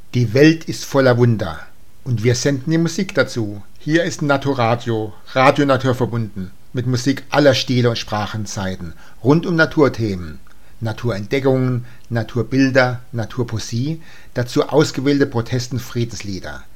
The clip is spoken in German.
Die Welt ist voller Wunder und wir senden die Musik dazu. Hier ist Naturradio, Radio naturverbunden, mit Musik aller Stile und Sprachenzeiten, rund um Naturthemen, Naturentdeckungen, Naturbilder, Naturpoesie, dazu ausgewählte Protest- und Friedenslieder.